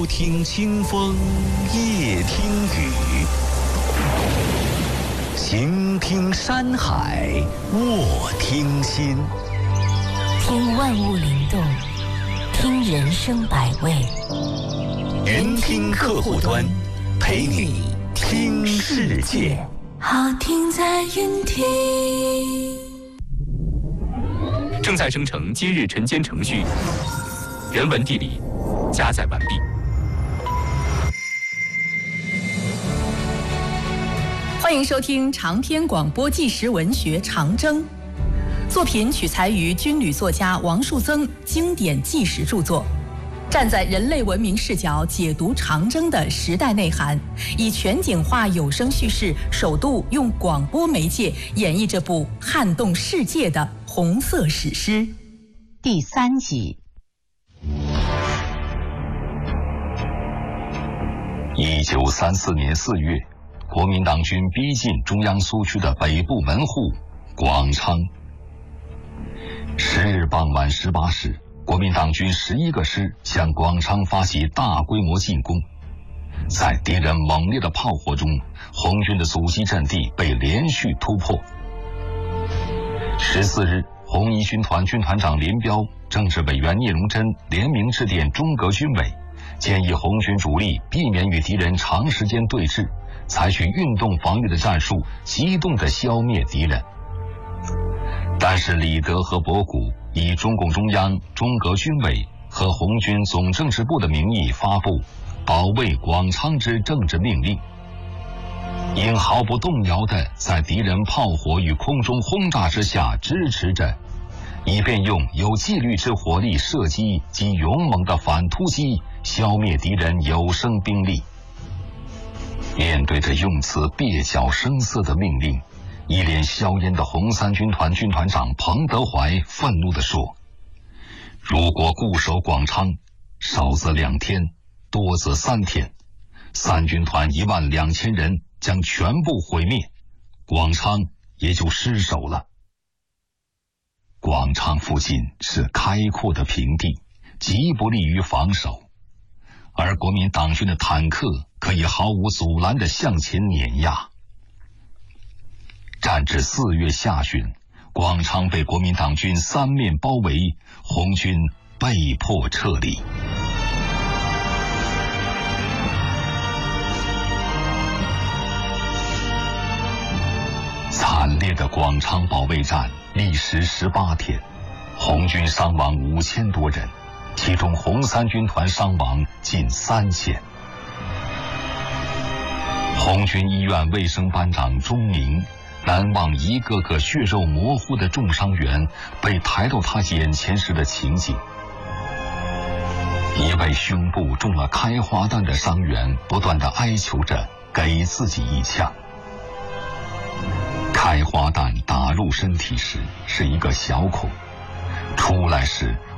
朝听清风，夜听雨，行听山海，卧听心。 听万物灵动，听人生百味。 云听客户端，陪你听世界。 好听在云听。 正在生成今日晨间程序，人文地理加载完毕。 欢迎收听长篇广播纪实文学《长征》，作品取材于军旅作家王树增经典纪实著作，站在人类文明视角解读长征的时代内涵，以全景化有声叙事，首度用广播媒介演绎这部撼动世界的红色史诗。 第3集。 1934年4月，国民党军逼近中央苏区的北部门户广昌。10日傍晚18时，国民党军11个师向广昌发起大规模进攻。在敌人猛烈的炮火中，红军的阻击阵地被连续突破。14日，红一军团军团长林彪、政治委员聂荣臻联名致电中革军委，建议红军主力避免与敌人长时间对峙，采取运动防御的战术，机动地消灭敌人。但是李德和博古以中共中央、中革军委和红军总政治部的名义发布保卫广昌之政治命令，应毫不动摇地在敌人炮火与空中轰炸之下支持着，以便用有纪律之火力射击及勇猛的反突击消灭敌人有生兵力。面对着用词蹩脚生涩的命令，一脸硝烟的红三军团军团长彭德怀愤怒地说：如果固守广昌，少则2天，多则3天，三军团12000人将全部毁灭，广昌也就失守了。广昌附近是开阔的平地，极不利于防守，而国民党军的坦克可以毫无阻拦地向前碾压。战至4月下旬，广昌被国民党军3面包围，红军被迫撤离。惨烈的广昌保卫战历时18天，红军伤亡5000多人，其中红三军团伤亡近3000。红军医院卫生班长钟鸣难忘一个个血肉模糊的重伤员被抬到他眼前时的情景。一位胸部中了开花弹的伤员不断地哀求着给自己一枪。开花弹打入身体时是一个小孔，出来时